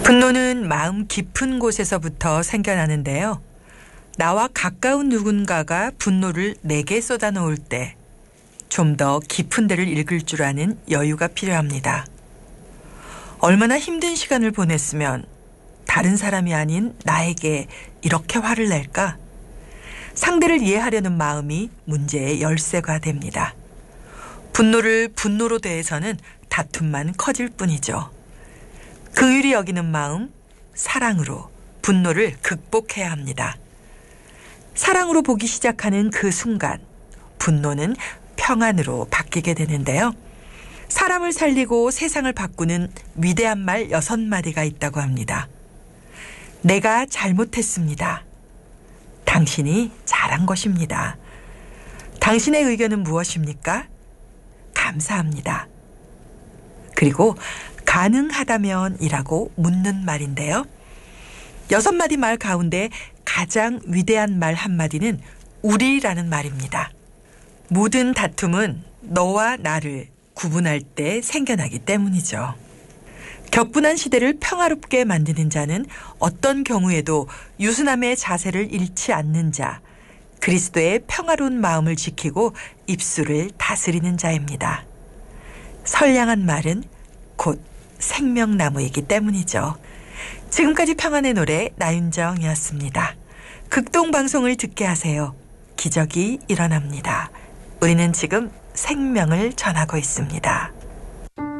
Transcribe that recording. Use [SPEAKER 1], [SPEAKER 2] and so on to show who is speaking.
[SPEAKER 1] 분노는 마음 깊은 곳에서부터 생겨나는데요. 나와 가까운 누군가가 분노를 내게 쏟아놓을 때 좀 더 깊은 데를 읽을 줄 아는 여유가 필요합니다. 얼마나 힘든 시간을 보냈으면 다른 사람이 아닌 나에게 이렇게 화를 낼까? 상대를 이해하려는 마음이 문제의 열쇠가 됩니다. 분노를 분노로 대해서는 다툼만 커질 뿐이죠. 긍휼히 여기는 마음, 사랑으로 분노를 극복해야 합니다. 사랑으로 보기 시작하는 그 순간 분노는 평안으로 바뀌게 되는데요. 사람을 살리고 세상을 바꾸는 위대한 말 6마디가 있다고 합니다. 내가 잘못했습니다. 당신이 잘한 것입니다. 당신의 의견은 무엇입니까? 감사합니다. 그리고 가능하다면 이라고 묻는 말인데요. 6마디 말 가운데 가장 위대한 말 한마디는 우리라는 말입니다. 모든 다툼은 너와 나를 구분할 때 생겨나기 때문이죠. 격분한 시대를 평화롭게 만드는 자는 어떤 경우에도 유순함의 자세를 잃지 않는 자, 그리스도의 평화로운 마음을 지키고 입술을 다스리는 자입니다. 선량한 말은 곧 생명나무이기 때문이죠. 지금까지 평안의 노래 나윤정이었습니다. 극동방송을 듣게 하세요. 기적이 일어납니다. 우리는 지금 생명을 전하고 있습니다.